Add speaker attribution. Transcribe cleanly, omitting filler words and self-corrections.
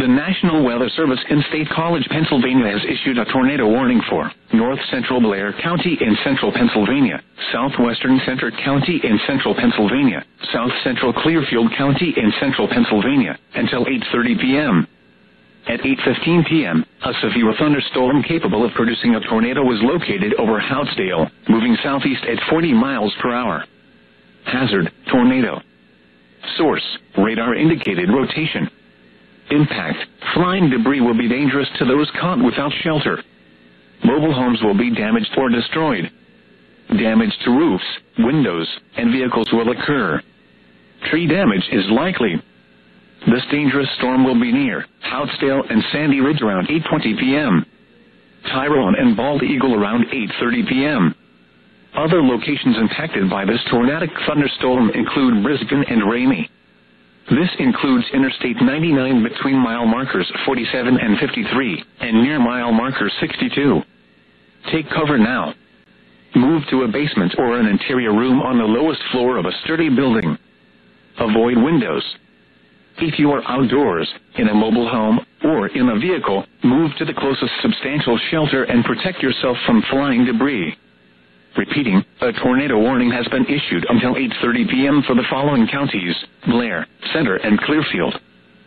Speaker 1: The National Weather Service in State College, Pennsylvania has issued a tornado warning for north central Blair County in central Pennsylvania, southwestern Centre County in central Pennsylvania, south central Clearfield County in central Pennsylvania, until 8:30 p.m. At 8:15 p.m., a severe thunderstorm capable of producing a tornado was located over Houtsdale, moving southeast at 40 miles per hour. Hazard, tornado. Source, radar indicated rotation. Impact, flying debris will be dangerous to those caught without shelter. Mobile homes will be damaged or destroyed. Damage to roofs, windows, and vehicles will occur. Tree damage is likely. This dangerous storm will be near Houtsdale and Sandy Ridge around 8:20 p.m. Tyrone and Bald Eagle around 8:30 p.m. Other locations impacted by this tornadic thunderstorm include Brisbane and Ramey. This includes Interstate 99 between mile markers 47 and 53, and near mile marker 62. Take cover now. Move to a basement or an interior room on the lowest floor of a sturdy building. Avoid windows. If you are outdoors, in a mobile home, or in a vehicle, move to the closest substantial shelter and protect yourself from flying debris. Repeating, a tornado warning has been issued until 8:30 p.m. for the following counties: Blair, Centre, and Clearfield.